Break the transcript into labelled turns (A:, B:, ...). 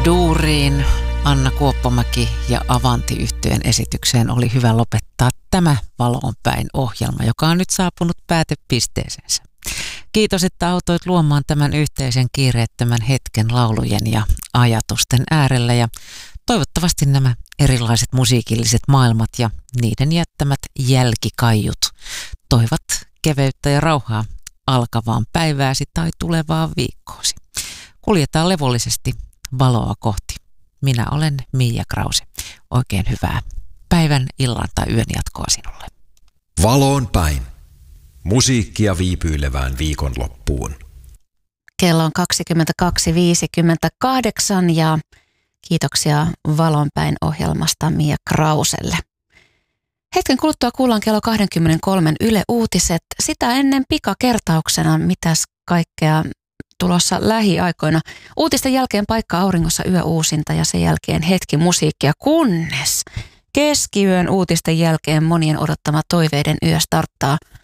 A: duuriin, Anna Kuoppamäki ja Avanti-yhtyeen esitykseen oli hyvä lopettaa tämä Valoon päin -ohjelma, joka on nyt saapunut päätepisteeseensä. Kiitos, että autoit luomaan tämän yhteisen kiireettömän hetken laulujen ja ajatusten äärellä, ja toivottavasti nämä erilaiset musiikilliset maailmat ja niiden jättämät jälkikaiut toivat keveyttä ja rauhaa alkavaan päivääsi tai tulevaan viikkoosi. Kuljetaan levollisesti valoa kohti. Minä olen Miia Krause. Oikein hyvää päivän, illan tai yön jatkoa sinulle.
B: Valoon päin. Musiikkia viipyilevään viikonloppuun.
C: Kello on 22.58 ja kiitoksia Valoon päin -ohjelmasta Miia Krauselle. Hetken kuluttua kuullaan kello 23 Yle Uutiset. Sitä ennen pikakertauksena, mitäs kaikkea tulossa lähiaikoina. Uutisten jälkeen Paikka auringossa yöuusinta ja sen jälkeen hetki musiikkia, kunnes keskiyön uutisten jälkeen monien odottama Toiveiden yö starttaa